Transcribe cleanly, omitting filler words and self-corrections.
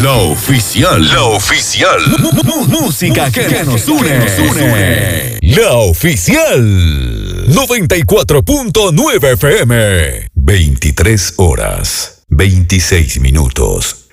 La oficial. La oficial. Música que nos une. La oficial. 94.9 FM. 23 horas, 26 minutos.